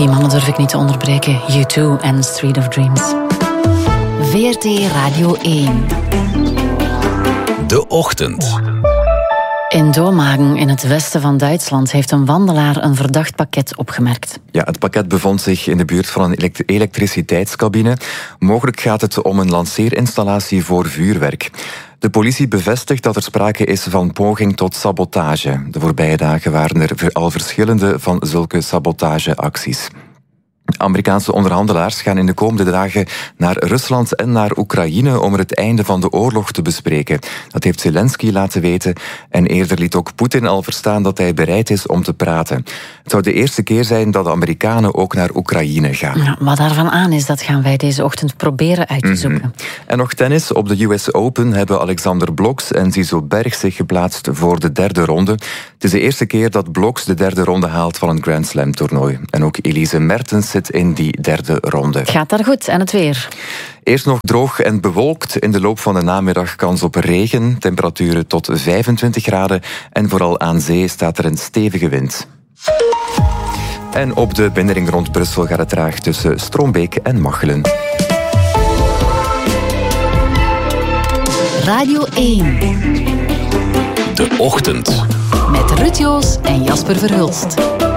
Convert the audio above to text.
Die mannen durf ik niet te onderbreken. U2 en Street of Dreams. VRT Radio 1. De Ochtend. In Dormagen, in het westen van Duitsland, heeft een wandelaar een verdacht pakket opgemerkt. Ja, het pakket bevond zich in de buurt van een elektriciteitscabine. Mogelijk gaat het om een lanceerinstallatie voor vuurwerk. De politie bevestigt dat er sprake is van poging tot sabotage. De voorbije dagen waren er al verschillende van zulke sabotageacties. Amerikaanse onderhandelaars gaan in de komende dagen naar Rusland en naar Oekraïne om er het einde van de oorlog te bespreken. Dat heeft Zelensky laten weten en eerder liet ook Poetin al verstaan dat hij bereid is om te praten. Het zou de eerste keer zijn dat de Amerikanen ook naar Oekraïne gaan. Ja, wat daarvan aan is, dat gaan wij deze ochtend proberen uit te zoeken. En nog tennis. Op de US Open hebben Alexander Blokx en Zizou Berg zich geplaatst voor de derde ronde. Het is de eerste keer dat Blokx de derde ronde haalt van een Grand Slam toernooi. En ook Elise Mertens zit in die derde ronde. Gaat daar goed. En het weer? Eerst nog droog en bewolkt. In de loop van de namiddag kans op regen. Temperaturen tot 25 graden. En vooral aan zee staat er een stevige wind. En op de binnenring rond Brussel gaat het traag tussen Strombeek en Machelen. Radio 1. De Ochtend. Met Ruud Joos en Jasper Verhulst.